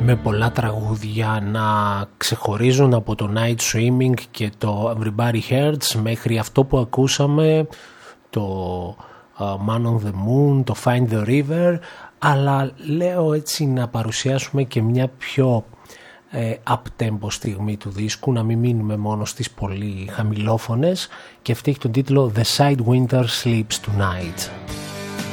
με πολλά τραγούδια να ξεχωρίζουν από το Night Swimming και το Everybody Hurts μέχρι αυτό που ακούσαμε, το Man on the Moon, το Find the River, αλλά λέω έτσι να παρουσιάσουμε και μια πιο up-tempo στιγμή του δίσκου, να μην μείνουμε μόνο στις πολύ χαμηλόφωνες, και αυτή έχει τον τίτλο The Sidewinder Sleeps Tonight.